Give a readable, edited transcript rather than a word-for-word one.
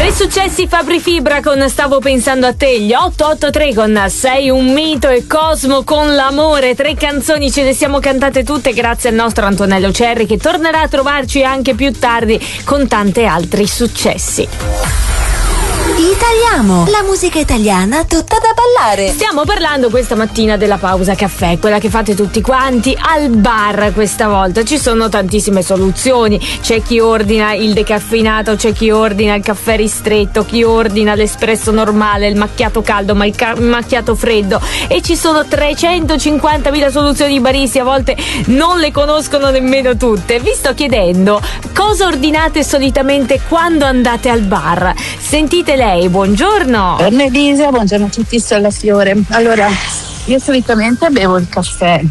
Tre successi Fabri Fibra con Stavo pensando a te, gli 883 con Sei un mito e Cosmo con L'amore. Tre canzoni ce le siamo cantate tutte grazie al nostro Antonello Cerri, che tornerà a trovarci anche più tardi con tanti altri successi. Italiamo, la musica italiana tutta da ballare. Stiamo parlando questa mattina della pausa caffè, quella che fate tutti quanti al bar. Questa volta ci sono tantissime soluzioni, c'è chi ordina il decaffeinato, c'è chi ordina il caffè ristretto, chi ordina l'espresso normale, il macchiato caldo, ma il macchiato freddo, e ci sono 350.000 soluzioni di baristi, a volte non le conoscono nemmeno tutte. Vi sto chiedendo cosa ordinate solitamente quando andate al bar. Sentite lei, buongiorno. Buongiorno Elisa, buongiorno a tutti, Stella Fiore. Allora, io solitamente bevo il caffè